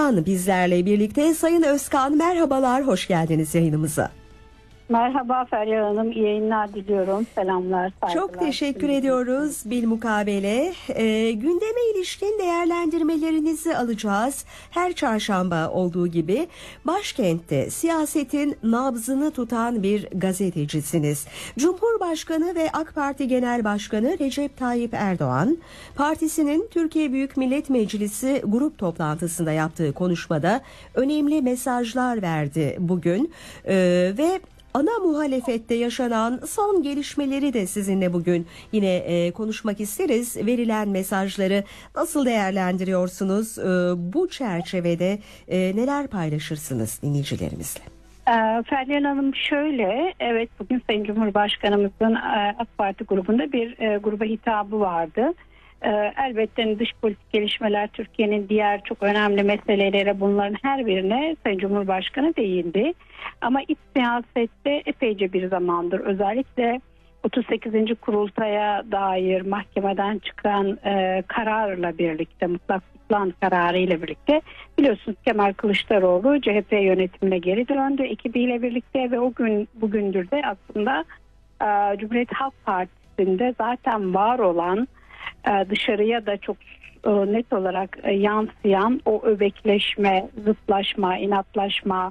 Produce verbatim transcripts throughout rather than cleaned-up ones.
Özkan bizlerle birlikte. Sayın Özkan merhabalar, hoş geldiniz yayınımıza. Merhaba Feryal Hanım, iyi yayınlar diliyorum. Selamlar, saygılar. Çok teşekkür ediyoruz bilmukabele. E, gündeme ilişkin değerlendirmelerinizi alacağız. Her çarşamba olduğu gibi başkentte siyasetin nabzını tutan bir gazetecisiniz. Cumhurbaşkanı ve AK Parti Genel Başkanı Recep Tayyip Erdoğan, partisinin Türkiye Büyük Millet Meclisi grup toplantısında yaptığı konuşmada önemli mesajlar verdi bugün e, ve ana muhalefette yaşanan son gelişmeleri de sizinle bugün yine e, konuşmak isteriz. Verilen mesajları nasıl değerlendiriyorsunuz? E, bu çerçevede e, neler paylaşırsınız dinleyicilerimizle? E, Feryal Hanım şöyle, evet bugün Sayın Cumhurbaşkanımızın e, AK Parti grubunda bir e, gruba hitabı vardı. E, elbette dış politik gelişmeler, Türkiye'nin diğer çok önemli meselelere, bunların her birine Sayın Cumhurbaşkanı değindi. Ama iç siyasette epeyce bir zamandır, özellikle otuz sekizinci kurultaya dair mahkemeden çıkan e, kararla birlikte, mutlak tutuklan kararı ile birlikte, biliyorsunuz Kemal Kılıçdaroğlu C H P yönetimine geri döndü ekibiyle birlikte ve o gün bugündür de aslında e, Cumhuriyet Halk Partisi'nde zaten var olan, e, dışarıya da çok net olarak yansıyan o öbekleşme, zıtlaşma, inatlaşma,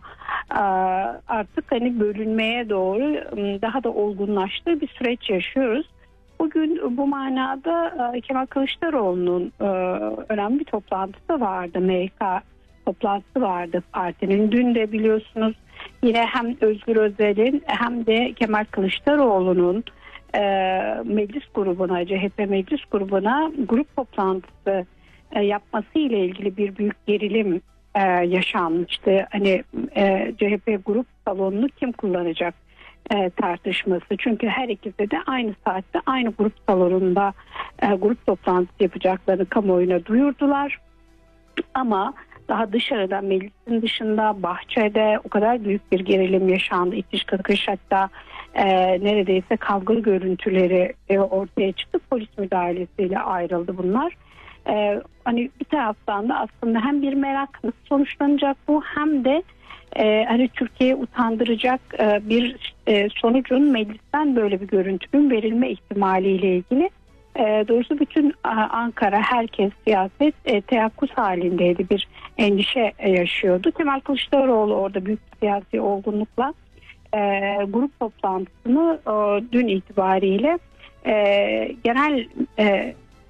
artık hani bölünmeye doğru daha da olgunlaştığı bir süreç yaşıyoruz. Bugün bu manada Kemal Kılıçdaroğlu'nun önemli bir toplantısı vardı. M K toplantısı vardı partinin. Dün de biliyorsunuz yine hem Özgür Özel'in hem de Kemal Kılıçdaroğlu'nun meclis grubuna, C H P meclis grubuna grup toplantısı yapması ile ilgili bir büyük gerilim yaşanmıştı. Hani C H P grup salonunu kim kullanacak tartışması. Çünkü her ikisi de aynı saatte aynı grup salonunda grup toplantısı yapacaklarını kamuoyuna duyurdular. Ama daha dışarıda, meclisin dışında, bahçede o kadar büyük bir gerilim yaşandı. İtiş kakış, hatta e, neredeyse kavga görüntüleri e, ortaya çıktı. Polis müdahalesiyle ayrıldı bunlar. E, hani bir taraftan da aslında hem bir merak nasıl sonuçlanacak bu, hem de e, hani Türkiye'yi utandıracak e, bir e, sonucun meclisten böyle bir görüntünün verilme ihtimaliyle ilgili. E, doğrusu bütün Ankara, herkes, siyaset e, teyakkuz halindeydi, bir endişe e, yaşıyordu. Kemal Kılıçdaroğlu orada büyük bir siyasi olgunlukla e, grup toplantısını e, dün itibariyle e, genel e,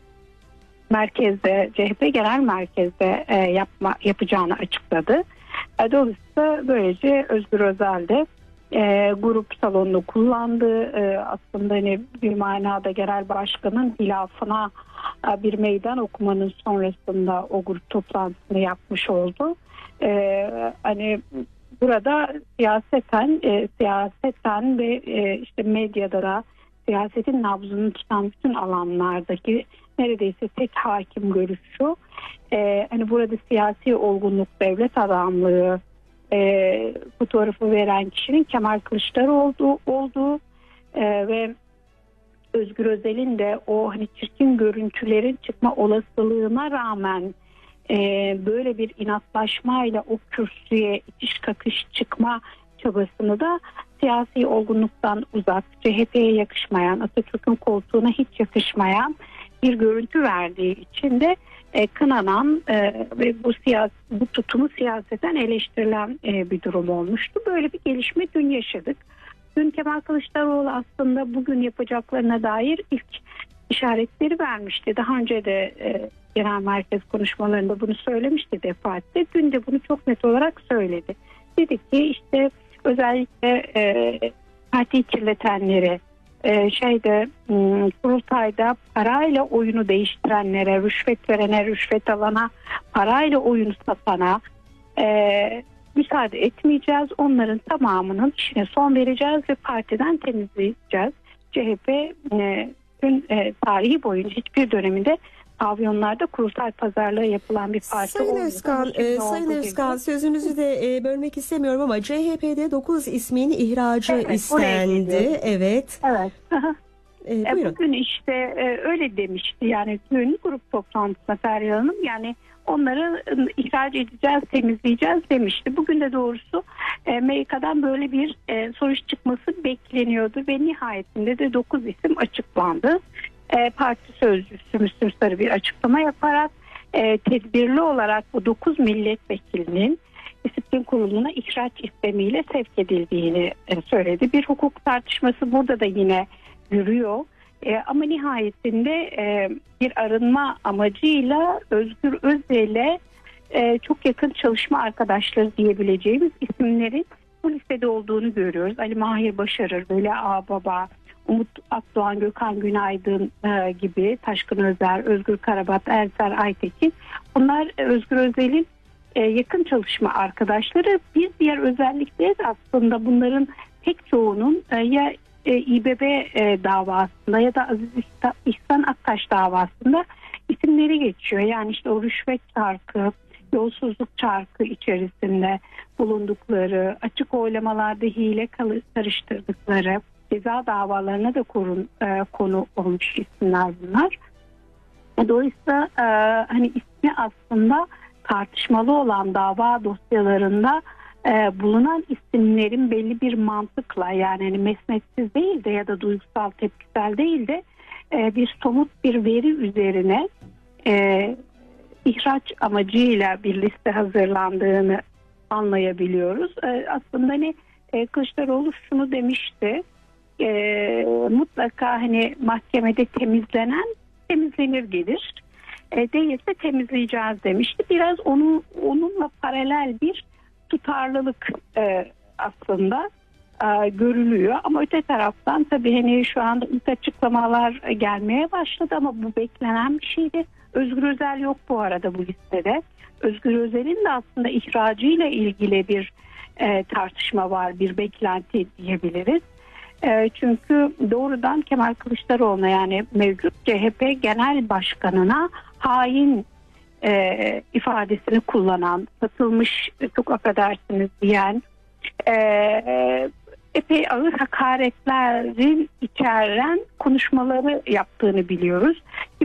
merkezde, C H P genel merkezde e, yapma, yapacağını açıkladı. E, dolayısıyla böylece Özgür Özel de E, grup salonunu kullandı. E, aslında hani bir manada genel başkanın hilafına e, bir meydan okumanın sonrasında o grup toplantısını yapmış oldu. E, hani burada siyaseten e, siyaseten ve e, işte medyada da siyasetin nabzını tutan bütün alanlardaki neredeyse tek hakim görüş şu. E, hani burada siyasi olgunluk, devlet adamlığı E, fotoğrafı veren kişinin Kemal Kılıçdaroğlu olduğu e, ve Özgür Özel'in de o hani çirkin görüntülerin çıkma olasılığına rağmen e, böyle bir inatlaşmayla o kürsüye itiş kakış çıkma çabasını da siyasi olgunluktan uzak, C H P'ye yakışmayan, Atatürk'ün koltuğuna hiç yakışmayan bir görüntü verdiği için de E, kınanan e, ve bu siyasi, bu tutumu siyaseten eleştirilen e, bir durum olmuştu. Böyle bir gelişme dün yaşadık. Dün Kemal Kılıçdaroğlu aslında bugün yapacaklarına dair ilk işaretleri vermişti. Daha önce de e, genel merkez konuşmalarında bunu söylemişti defaatle. Dün de bunu çok net olarak söyledi. Dedi ki işte özellikle e, partiyi kirletenleri, Ee, şeyde kurultayda parayla oyunu değiştirenlere, rüşvet verene, rüşvet alana, parayla oyunu satana e, müsaade etmeyeceğiz. Onların tamamının işine son vereceğiz ve partiden temizleyeceğiz. C H P e, tüm e, tarihi boyunca hiçbir döneminde pavyonlarda kurultay pazarlığı yapılan bir parti Sayın olmuyor. Özkan, e, Sayın Özkan sözünüzü de e, bölmek istemiyorum ama C H P'de dokuz ismin ihracı evet, istendi. Evet. Evet. E, e, bugün işte e, öyle demişti. Yani dün grup toplantısında Feryal Hanım, yani onları ihraç edeceğiz, temizleyeceğiz demişti. Bugün de doğrusu e, M Y K'dan böyle bir e, sonuç çıkması bekleniyordu ve nihayetinde de dokuz isim açıklandı. E, parti sözcüsü Müslüm Sarı bir açıklama yaparak e, tedbirli olarak bu dokuz milletvekilinin disiplin kuruluna ihraç istemiyle sevk edildiğini e, söyledi. Bir hukuk tartışması burada da yine yürüyor. E, ama nihayetinde e, bir arınma amacıyla Özgür Özel'e e, çok yakın çalışma arkadaşları diyebileceğimiz isimlerin bu listede olduğunu görüyoruz. Ali Mahir Başarır, Veli Ağbaba, Umut Akdoğan, Gökhan Günaydın e, gibi, Taşkın Özer, Özgür Karabat, Erser Aytekin. Bunlar e, Özgür Özel'in e, yakın çalışma arkadaşları. Bir diğer özellikleri de aslında bunların pek çoğunun e, ya e, İBB e, davasında ya da Aziz İhsan Aktaş davasında isimleri geçiyor. Yani işte o rüşvet çarkı, yolsuzluk çarkı içerisinde bulundukları, açık oylamalarda hile karıştırdıkları, ceza davalarına da korun, e, konu olmuş isimler bunlar. Dolayısıyla e, hani ismi aslında tartışmalı olan dava dosyalarında e, bulunan isimlerin belli bir mantıkla, yani hani mesnetsiz değil de ya da duygusal tepkisel değil de e, bir somut bir veri üzerine e, ihraç amacıyla bir liste hazırlandığını anlayabiliyoruz. E, aslında hani e, Kılıçdaroğlu şunu demişti. E, mutlaka hani mahkemede temizlenen temizlenir gelir. E, değilse temizleyeceğiz demişti. Biraz onun onunla paralel bir tutarlılık e, aslında e, görülüyor. Ama öte taraftan tabii hani şu anda ilk açıklamalar gelmeye başladı ama bu beklenen bir şeydi. Özgür Özel yok bu arada bu listede. Özgür Özel'in de aslında ihracıyla ilgili bir e, tartışma var, bir beklenti diyebiliriz. E, çünkü doğrudan Kemal Kılıçdaroğlu'na, yani mevcut C H P Genel Başkanı'na hain e, ifadesini kullanan, satılmış, çok affedersiniz diyen, e, epey ağır hakaretlerin içeren konuşmaları yaptığını biliyoruz.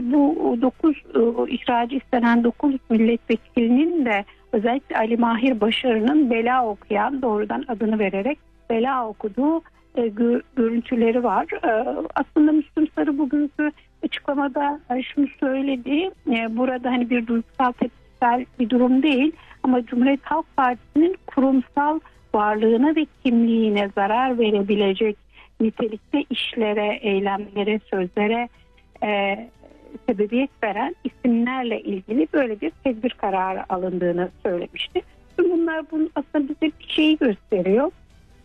Bu dokuz ihracı istenen dokuz milletvekilinin de özellikle Ali Mahir Başarı'nın bela okuyan, doğrudan adını vererek bela okuduğu e, gö- görüntüleri var. E, aslında Müslüm Sarı bugünkü açıklamada e, şunu söyledi. E, burada hani bir duygusal tepkisel bir durum değil ama Cumhuriyet Halk Partisi'nin kurumsal varlığına ve kimliğine zarar verebilecek nitelikte işlere, eylemlere, sözlere e, sebebiyet veren isimlerle ilgili böyle bir tedbir kararı alındığını söylemişti. Bunlar bunun aslında bize bir şeyi gösteriyor.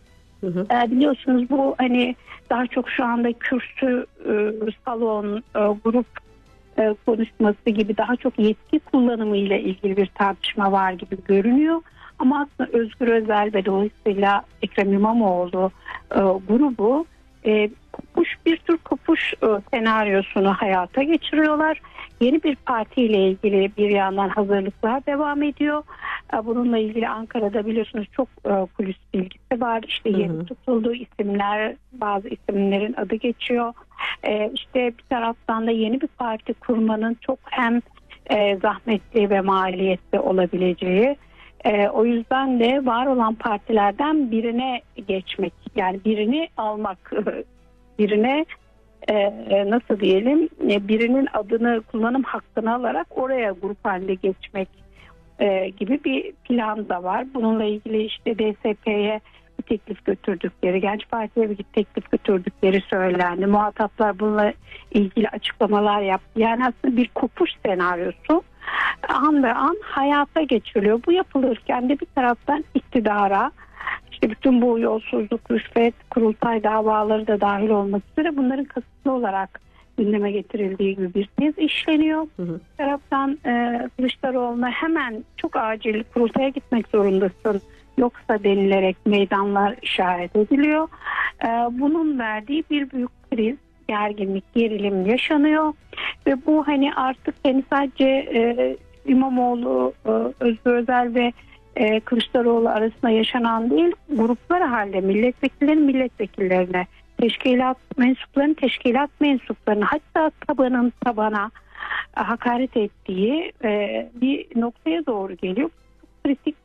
Hı hı. E, biliyorsunuz bu hani daha çok şu anda kürsü, e, salon, e, grup e, konuşması gibi daha çok yetki kullanımı ile ilgili bir tartışma var gibi görünüyor. Ama aslında Özgür Özel ve dolayısıyla Ekrem İmamoğlu e, grubu e, kopuş, bir tür kopuş e, senaryosunu hayata geçiriyorlar. Yeni bir partiyle ilgili bir yandan hazırlıklar devam ediyor. E, bununla ilgili Ankara'da biliyorsunuz çok e, kulis bilgisi var. İşte yeni hı hı. tutulduğu isimler, bazı isimlerin adı geçiyor. E, işte bir taraftan da yeni bir parti kurmanın çok hem e, zahmetli ve maliyetli olabileceği, Ee, o yüzden de var olan partilerden birine geçmek, yani birini almak, birine e, nasıl diyelim, birinin adını, kullanım hakkını alarak oraya grup halinde geçmek e, gibi bir plan da var. Bununla ilgili işte D S P'ye bir teklif götürdükleri, Genç Parti'ye bir teklif götürdükleri söylendi. Muhataplar bununla ilgili açıklamalar yaptı. Yani aslında bir kopuş senaryosu an be an hayata geçiriliyor. Bu yapılırken de bir taraftan iktidara, işte bütün bu yolsuzluk, rüşvet, kurultay davaları da dahil olmak üzere bunların kasıtlı olarak gündeme getirildiği gibi bir tez işleniyor. Hı hı. Bir taraftan e, Kılıçdaroğlu'na hemen çok acil kurultaya gitmek zorundasın yoksa denilerek meydanlar işaret ediliyor. E, bunun verdiği bir büyük kriz, gerginlik, gerilim yaşanıyor ve bu hani artık hani sadece e, İmamoğlu, e, Özgür Özel ve e, Kılıçdaroğlu arasında yaşanan değil, gruplar halde milletvekillerin milletvekillerine, teşkilat mensuplarının teşkilat mensuplarına, hatta tabanın tabana hakaret ettiği bir noktaya doğru geliyor. Kritik